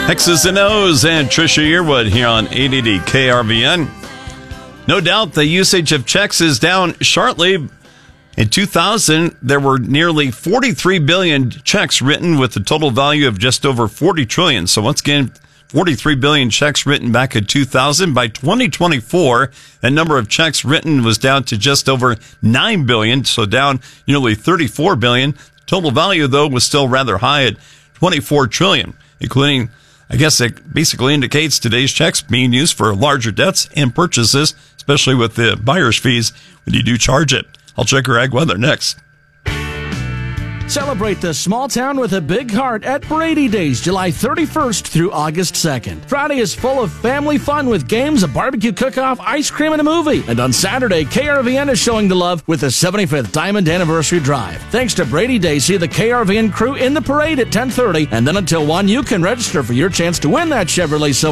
X's and O's and Trisha Yearwood here on 880 KRVN. No doubt the usage of checks is down sharply. In 2000, there were nearly 43 billion checks written with a total value of just over 40 trillion. So once again, 43 billion checks written back in 2000. By 2024, that number of checks written was down to just over 9 billion, so down nearly 34 billion. Total value, though, was still rather high at 24 trillion, including, I guess it basically indicates today's checks being used for larger debts and purchases, especially with the buyer's fees when you do charge it. I'll check your ag weather next. Celebrate the small town with a big heart at Brady Days, July 31st through August 2nd. Friday is full of family fun with games, a barbecue cook-off, ice cream, and a movie. And on Saturday, KRVN is showing the love with the 75th Diamond Anniversary Drive. Thanks to Brady Days, see the KRVN crew in the parade at 10:30. And then until 1, you can register for your chance to win that Chevrolet Silverado